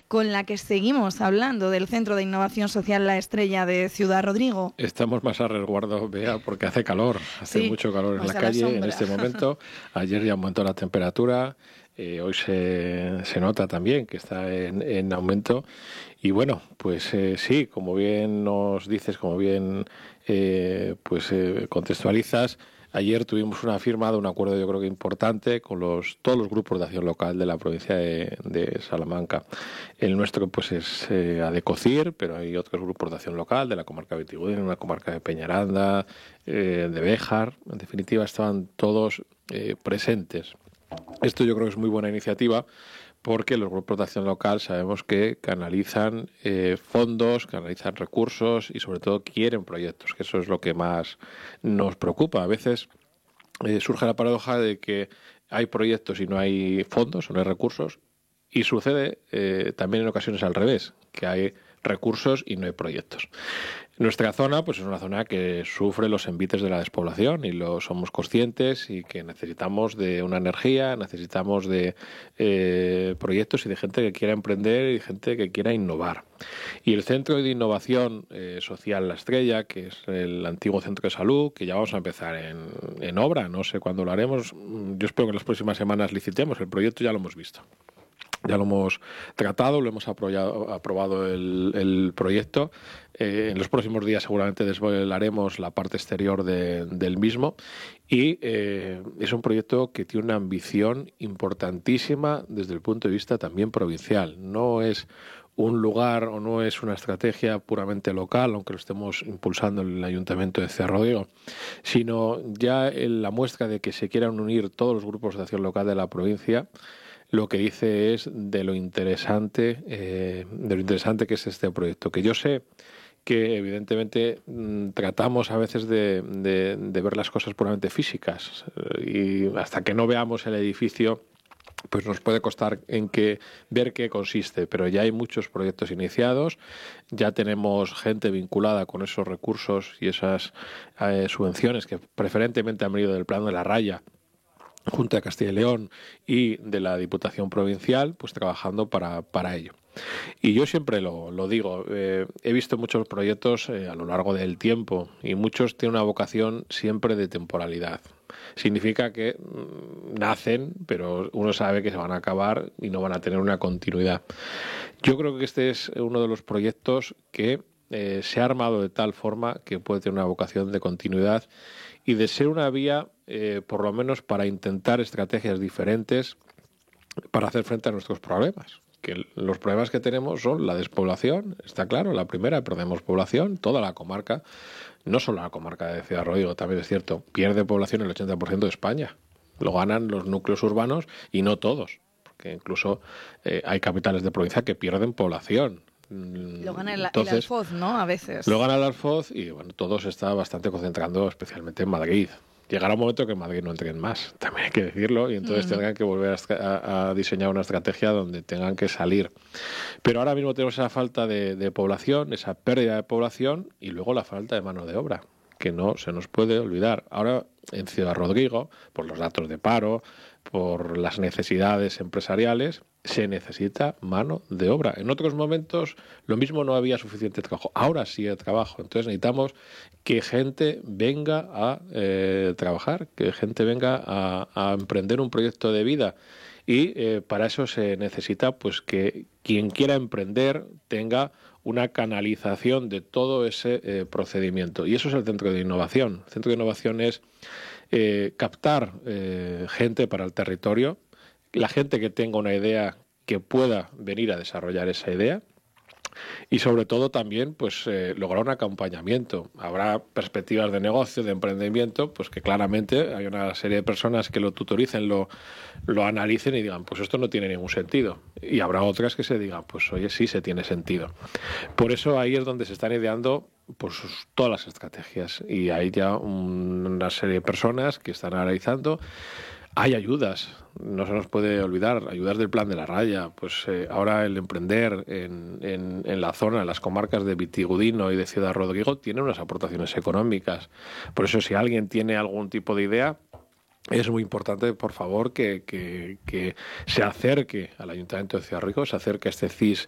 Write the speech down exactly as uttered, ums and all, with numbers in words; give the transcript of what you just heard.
con la que seguimos hablando del Centro de Innovación Social La Estrella de Ciudad Rodrigo. Estamos más a resguardo, Bea, porque hace calor, hace sí, mucho calor en la calle la en este momento. Ayer ya aumentó la temperatura, eh, hoy se, se nota también que está en, en aumento. Y bueno, pues eh, sí, como bien nos dices, como bien eh, pues eh, contextualizas, ayer tuvimos una firma de un acuerdo, yo creo que importante, con los todos los grupos de acción local de la provincia de, de Salamanca. El nuestro pues es eh, Adecocir, pero hay otros grupos de acción local de la comarca de Vitigudino, una comarca de Peñaranda, eh, de Béjar. En definitiva, estaban todos eh, presentes. Esto yo creo que es muy buena iniciativa, porque los grupos de acción local sabemos que canalizan eh, fondos, canalizan recursos y sobre todo quieren proyectos, que eso es lo que más nos preocupa. A veces eh, surge la paradoja de que hay proyectos y no hay fondos o no hay recursos, y sucede eh, también en ocasiones al revés, que hay recursos y no hay proyectos. Nuestra zona pues es una zona que sufre los envites de la despoblación y lo somos conscientes, y que necesitamos de una energía, necesitamos de eh, proyectos y de gente que quiera emprender y gente que quiera innovar. Y el Centro de Innovación eh, Social La Estrella, que es el antiguo centro de salud, que ya vamos a empezar en, en obra, no sé cuándo lo haremos, yo espero que en las próximas semanas licitemos, el proyecto ya lo hemos visto. Ya lo hemos tratado, lo hemos aprobado, aprobado el, el proyecto. Eh, en los próximos días seguramente desvelaremos la parte exterior de, del mismo. Y eh, es un proyecto que tiene una ambición importantísima desde el punto de vista también provincial. No es un lugar o no es una estrategia puramente local, aunque lo estemos impulsando en el Ayuntamiento de Ciudad Rodrigo, sino ya en la muestra de que se quieran unir todos los grupos de acción local de la provincia. Lo que dice es de lo interesante, eh, de lo interesante que es este proyecto, que yo sé que evidentemente mmm, tratamos a veces de, de, de ver las cosas puramente físicas, y hasta que no veamos el edificio pues nos puede costar en que ver qué consiste, pero ya hay muchos proyectos iniciados, ya tenemos gente vinculada con esos recursos y esas eh, subvenciones que preferentemente han venido del Plan de la Raya, Junta de Castilla y León y de la Diputación Provincial, pues trabajando para, para ello. Y yo siempre lo, lo digo, eh, he visto muchos proyectos eh, a lo largo del tiempo, y muchos tienen una vocación siempre de temporalidad. Significa que mmm, nacen, pero uno sabe que se van a acabar y no van a tener una continuidad. Yo creo que este es uno de los proyectos que eh, se ha armado de tal forma que puede tener una vocación de continuidad y de ser una vía, eh, por lo menos, para intentar estrategias diferentes para hacer frente a nuestros problemas. Que los problemas que tenemos son la despoblación, está claro, la primera, perdemos población, toda la comarca, no solo la comarca de Ciudad Rodrigo, también es cierto, pierde población el ochenta por ciento de España. Lo ganan los núcleos urbanos y no todos, porque incluso eh, hay capitales de provincia que pierden población. Lo gana el, Entonces, el Alfoz, ¿no? A veces. Lo gana el Alfoz y bueno, todo se está bastante concentrando especialmente en Madrid. Llegará un momento que en Madrid no entren más, también hay que decirlo, y entonces uh-huh. tengan que volver a, a diseñar una estrategia donde tengan que salir. Pero ahora mismo tenemos esa falta de, de población, esa pérdida de población, y luego la falta de mano de obra, que no se nos puede olvidar. Ahora en Ciudad Rodrigo, por los datos de paro, por las necesidades empresariales, se necesita mano de obra. En otros momentos lo mismo, no había suficiente trabajo. Ahora sí hay trabajo. Entonces necesitamos que gente venga a eh, trabajar, que gente venga a, a emprender un proyecto de vida. Y eh, para eso se necesita pues que quien quiera emprender tenga una canalización de todo ese eh, procedimiento. Y eso es el Centro de Innovación. El Centro de Innovación es eh, captar eh, gente para el territorio, la gente que tenga una idea que pueda venir a desarrollar esa idea, y sobre todo también pues eh, lograr un acompañamiento. Habrá perspectivas de negocio, de emprendimiento, pues que claramente hay una serie de personas que lo tutoricen, lo, lo analicen y digan, pues esto no tiene ningún sentido. Y habrá otras que se digan, pues oye, sí se tiene sentido. Por eso ahí es donde se están ideando pues todas las estrategias, y hay ya un, una serie de personas que están analizando. Hay ayudas, no se nos puede olvidar, ayudas del Plan de la Raya. Pues eh, ahora el emprender en, en, en la zona, en las comarcas de Vitigudino y de Ciudad Rodrigo, tiene unas aportaciones económicas. Por eso, si alguien tiene algún tipo de idea, es muy importante, por favor, que, que, que se acerque al Ayuntamiento de Ciudad Rodrigo, se acerque a este C I S